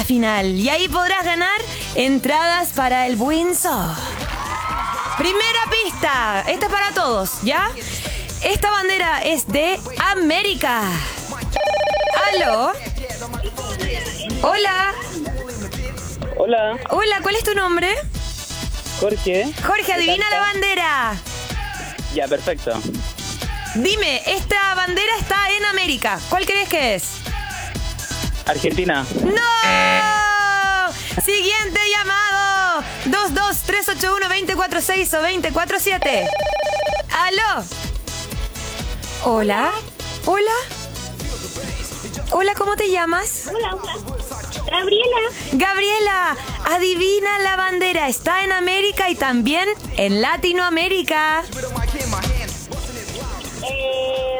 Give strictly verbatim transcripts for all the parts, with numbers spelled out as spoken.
la final y ahí podrás ganar entradas para el Windsor. Primera pista, esta es para todos, ¿ya? Esta bandera es de América. ¿Aló? Hola. Hola. Hola, ¿cuál es tu nombre? Jorge. Jorge, adivina la bandera. Ya, perfecto. Dime, esta bandera está en América. ¿Cuál crees que es? Argentina. ¡No! Siguiente llamado. dos dos tres ocho uno dos cuatro seis o dos cuatro siete. ¿Aló? Hola. Hola. Hola, ¿cómo te llamas? Hola, hola. Gabriela. Gabriela, adivina la bandera. Está en América y también en Latinoamérica. Eh,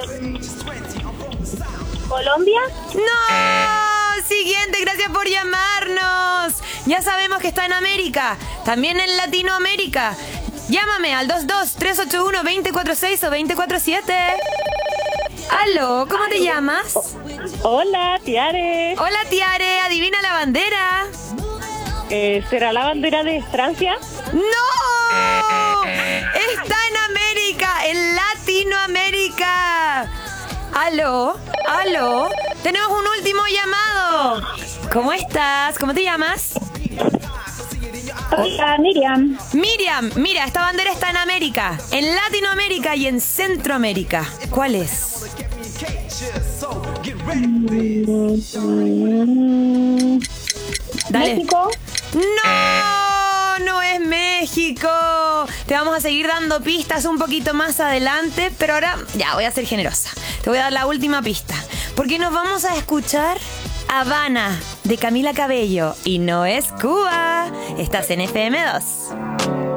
¿Colombia? ¡No! Siguiente, gracias por llamarnos. Ya sabemos que está en América, también en Latinoamérica. Llámame al dos dos tres ocho uno dos cuatro seis o dos cuatro siete. ¿Aló? ¿Cómo te llamas? Hola, Tiare. Hola, Tiare. Adivina la bandera. Eh, ¿Será la bandera de Francia? ¡No! Está en América, en Latinoamérica. ¿Aló? ¿Aló? Tenemos un último llamado. ¿Cómo estás? ¿Cómo te llamas? Hola, Miriam. Miriam, mira, esta bandera está en América, en Latinoamérica y en Centroamérica. ¿Cuál es? Dale. México. ¡No! No es México. Te vamos a seguir dando pistas un poquito más adelante, pero ahora ya voy a ser generosa. Te voy a dar la última pista, porque nos vamos a escuchar Habana de Camila Cabello y no es Cuba. Estás en F M dos.